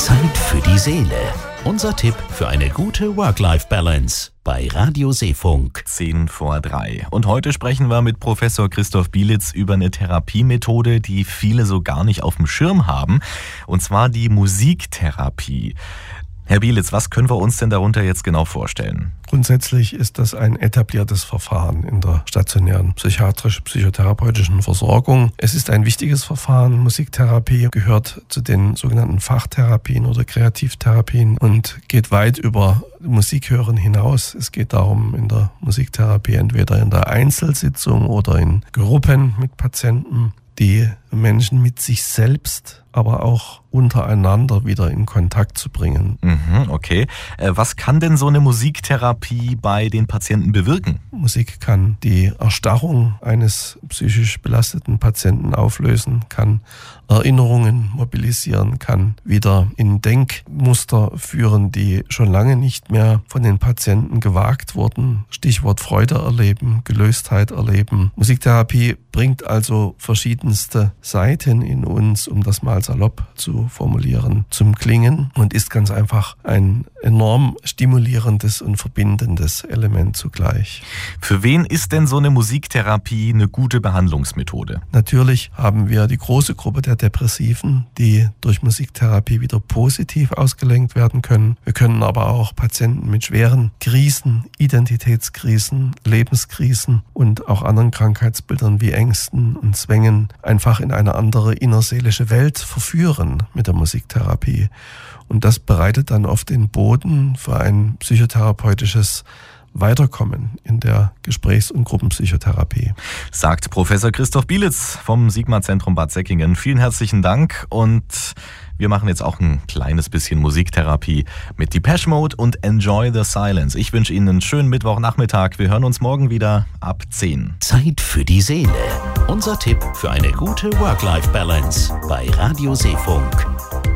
Zeit für die Seele. Unser Tipp für eine gute Work-Life-Balance bei Radio Seefunk. 2:10. Und heute sprechen wir mit Professor Christoph Bielitz über eine Therapiemethode, die viele so gar nicht auf dem Schirm haben. Und zwar die Musiktherapie. Herr Bielitz, was können wir uns denn darunter jetzt genau vorstellen? Grundsätzlich ist das ein etabliertes Verfahren in der stationären psychiatrisch-psychotherapeutischen Versorgung. Es ist ein wichtiges Verfahren. Musiktherapie gehört zu den sogenannten Fachtherapien oder Kreativtherapien und geht weit über Musikhören hinaus. Es geht darum, in der Musiktherapie entweder in der Einzelsitzung oder in Gruppen mit Patienten die Menschen mit sich selbst, aber auch untereinander wieder in Kontakt zu bringen. Okay. Was kann denn so eine Musiktherapie bei den Patienten bewirken? Musik kann die Erstarrung eines psychisch belasteten Patienten auflösen, kann Erinnerungen mobilisieren, kann wieder in Denkmuster führen, die schon lange nicht mehr von den Patienten gewagt wurden. Stichwort Freude erleben, Gelöstheit erleben. Musiktherapie bringt also verschiedenste Seiten in uns, um das mal salopp zu formulieren, zum Klingen und ist ganz einfach ein enorm stimulierendes und verbindendes Element zugleich. Für wen ist denn so eine Musiktherapie eine gute Behandlungsmethode? Natürlich haben wir die große Gruppe der Depressiven, die durch Musiktherapie wieder positiv ausgelenkt werden können. Wir können aber auch Patienten mit schweren Krisen, Identitätskrisen, Lebenskrisen und auch anderen Krankheitsbildern wie Ängsten und Zwängen einfach in eine andere innerseelische Welt verführen mit der Musiktherapie. Und das bereitet dann oft den Boden für ein psychotherapeutisches Weiterkommen in der Gesprächs- und Gruppenpsychotherapie. Sagt Professor Christoph Bielitz vom Sigma-Zentrum Bad Säckingen. Vielen herzlichen Dank und wir machen jetzt auch ein kleines bisschen Musiktherapie mit Depeche Mode und Enjoy the Silence. Ich wünsche Ihnen einen schönen Mittwochnachmittag. Wir hören uns morgen wieder ab 10. Zeit für die Seele. Unser Tipp für eine gute Work-Life-Balance bei Radio Seefunk.